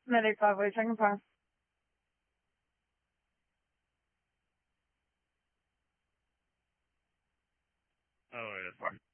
Medic 5 way, second pass. Oh, wait, that's fine.